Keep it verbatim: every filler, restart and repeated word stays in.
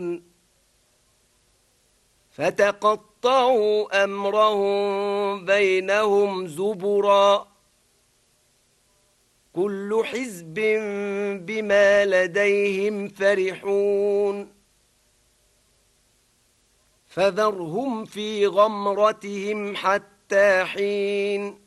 يعملون فتقطعوا أمرهم بينهم زبرا كل حزب بما لديهم فرحون فذرهم في غمرتهم حتى حين